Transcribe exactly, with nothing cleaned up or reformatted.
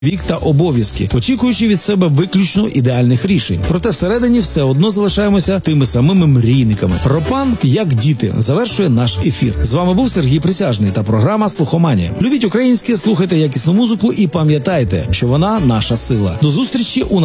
вік та обов'язки, очікуючи від себе виключно ідеальних рішень. Проте всередині все одно залишаємося тими самими мрійниками. Ропан, як діти, завершує наш ефір. З вами був Сергій Присяжний та програма «Слухоманія». Любіть українське, слухайте якісну музику і пам'ятайте, що вона наша сила. До зустрічі у